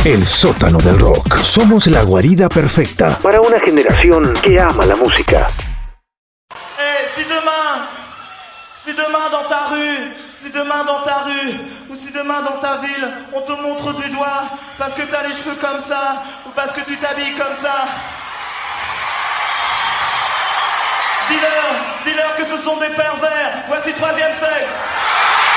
El sótano del rock. Somos la guarida perfecta para una generación que ama la música. Si demain dans ta rue, ou si demain dans ta ville, on te montre du doigt parce que t'as les cheveux comme ça, ou parce que tu t'habilles comme ça, dis-leur que ce sont des pervers. Voici Troisième Sexe.